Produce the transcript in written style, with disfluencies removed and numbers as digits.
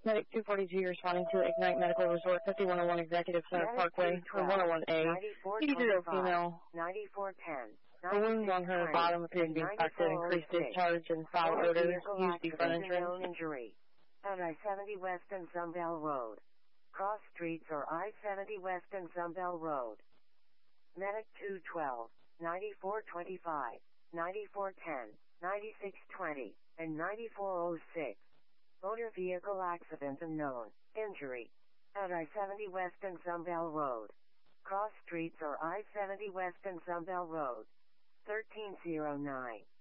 Medic 242 responding to Ignite Medical Resort, 5101 Executive Center Parkway, or 101A. 80 female. 9410. The wound on her bottom appeared to be infected, increased discharge and foul odor, used the front entrance. Injury. At I-70 West and Sunbell Road. Cross streets or I-70 West and Sunbell Road. Medic 212, 9425, 9410, 9620, and 9406. Motor vehicle accident unknown. Injury. At I-70 West and Sunbell Road. Cross streets or I-70 West and Sunbell Road. 1309.